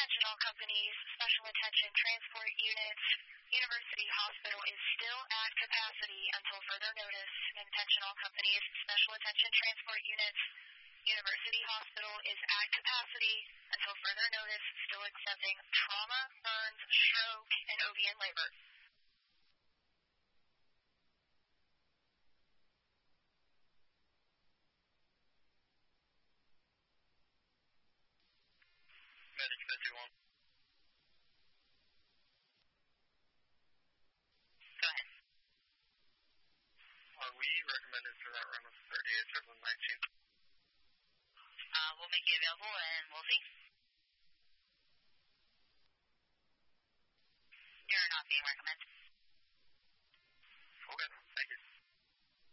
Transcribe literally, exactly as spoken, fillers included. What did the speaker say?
Attention all companies, special attention transport units. University Hospital is still at capacity until further notice. Attention all companies, special attention transport units. University Hospital is at capacity until further notice, still accepting trauma, burns, stroke, and O B and labor. Medic fifty-one. Go ahead. Are we recommended for that run of thirty-eight seven nineteen? Uh, we'll make you available and we'll see. You're not being recommended.